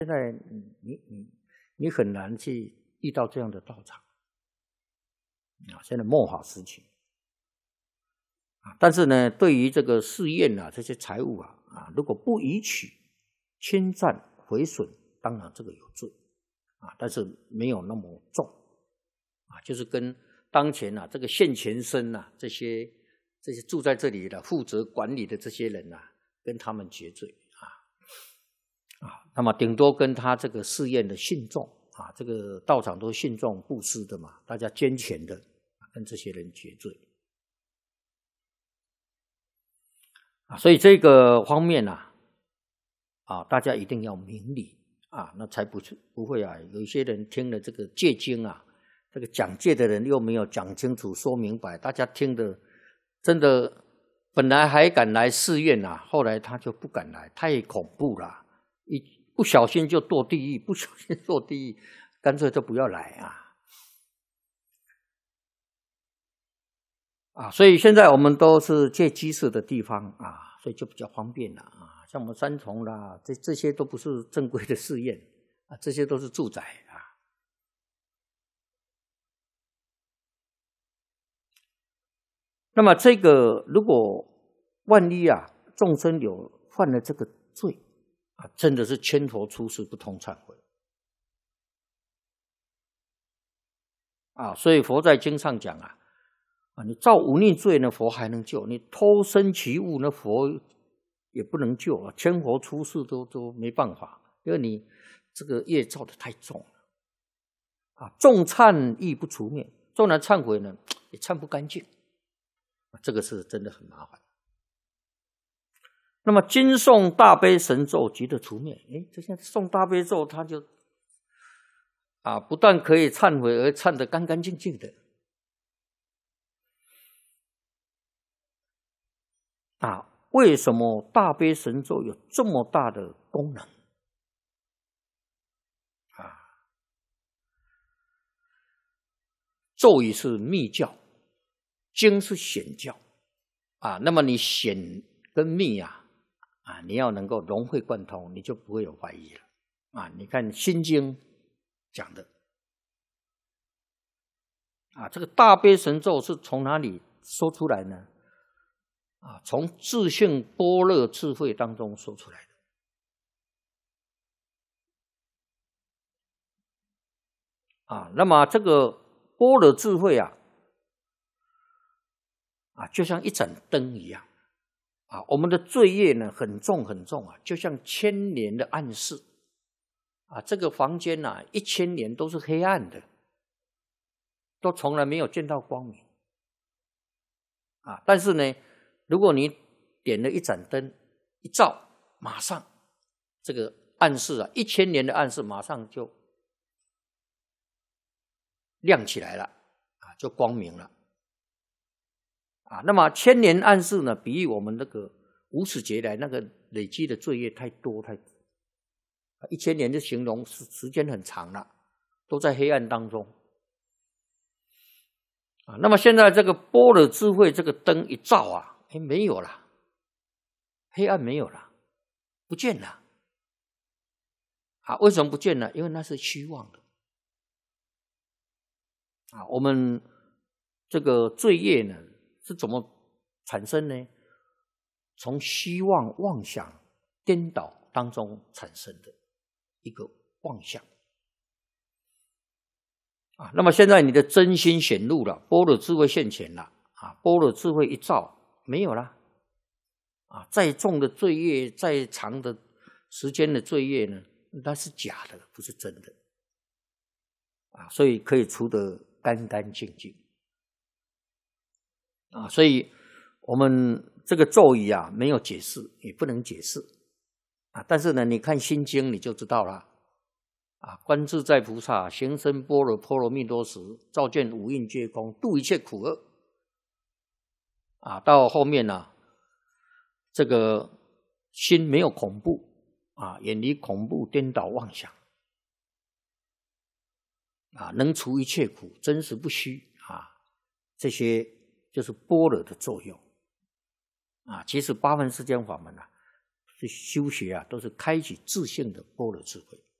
现在你很难去遇到这样的道场现在末法时期但是呢，对于这个寺院这些财物如果不移取、侵占、毁损，当然这个有罪但是没有那么重就是跟当前这个现前身这些住在这里的负责管理的这些人跟他们决罪那么顶多跟他这个寺院的信众这个道场都信众布施的嘛，大家捐钱的跟这些人决罪所以这个方面大家一定要明理那才不会有一些人听了这个戒经这个讲戒的人又没有讲清楚说明白，大家听的真的本来还敢来寺院后来他就不敢来，太恐怖了，一不小心就堕地狱，不小心堕地狱，干脆就不要来所以现在我们都是借居士的地方所以就比较方便了像我们三重啦，这些都不是正规的寺院这些都是住宅那么这个如果万一众生有犯了这个罪真的是千佛出世不通忏悔所以佛在经上讲你造忤逆罪呢，佛还能救；你偷生其物呢，佛也不能救千佛出世都没办法，因为你这个业造得太重了重忏亦不除灭，纵然忏悔呢，也忏不干净这个是真的很麻烦。那么今诵大悲神咒即得除灭，这现在诵大悲咒，他就不但可以忏悔，而忏得干干净净的为什么大悲神咒有这么大的功能咒语是密教，经是显教那么你显跟密你要能够融会贯通，你就不会有怀疑了你看心经讲的这个大悲神咒是从哪里说出来呢从自性般若智慧当中说出来的那么这个般若智慧就像一盏灯一样我们的罪业呢很重很重就像千年的暗室这个房间1000年都是黑暗的，都从来没有见到光明但是呢，如果你点了一盏灯一照，马上这个暗室1000年的暗室马上就亮起来了就光明了那么千年暗室呢，比喻我们那个无始劫来那个累积的罪业太多1000年就形容时间很长了，都在黑暗当中那么现在这个般若智慧这个灯一照没有了，黑暗没有了，不见了为什么不见了？因为那是虚妄的我们这个罪业呢是怎么产生呢？从虚妄妄想颠倒当中产生的一个妄想那么现在你的真心显露了，般若智慧现前了般若智慧一照没有了再重的罪业，再长的时间的罪业呢，那是假的，不是真的所以可以除得干干净净所以我们这个咒语没有解释，也不能解释但是呢，你看心经你就知道了观自在菩萨行深般若波罗蜜多时，照见五蕴皆空，度一切苦厄到后面这个心没有恐怖远离恐怖颠倒妄想能除一切苦，真实不虚这些就是般若的作用其实八分世间法门是修学都是开启自性的般若智慧